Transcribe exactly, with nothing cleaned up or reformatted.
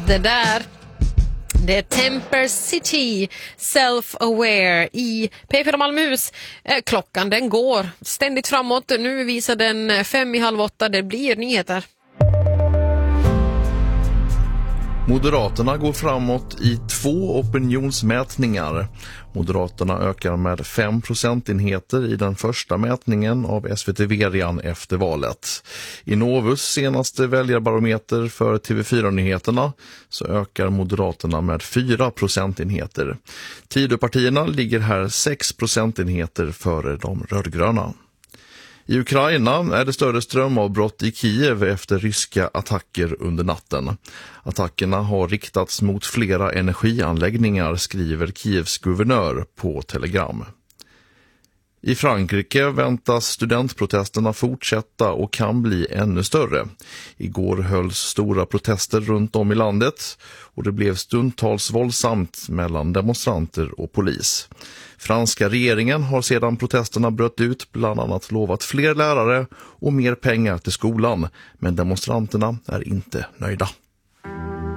Det där, det är Temper City, Self-Aware i P fyra Malmöhus. Eh, klockan den går ständigt framåt. Nu visar den fem i halv åtta. Det blir nyheter. Moderaterna går framåt i två opinionsmätningar. Moderaterna ökar med fem procentenheter i den första mätningen av S V T-Verian efter valet. I Novus senaste väljarbarometer för T V fyra-nyheterna så ökar Moderaterna med fyra procentenheter. Tidöpartierna ligger här sex procentenheter före de rödgröna. I Ukraina är det större strömavbrott i Kiev efter ryska attacker under natten. Attackerna har riktats mot flera energianläggningar, skriver Kievs guvernör på Telegram. I Frankrike väntas studentprotesterna fortsätta och kan bli ännu större. Igår hölls stora protester runt om i landet och det blev stundtals våldsamt mellan demonstranter och polis. Franska regeringen har sedan protesterna bröt ut bland annat lovat fler lärare och mer pengar till skolan, men demonstranterna är inte nöjda.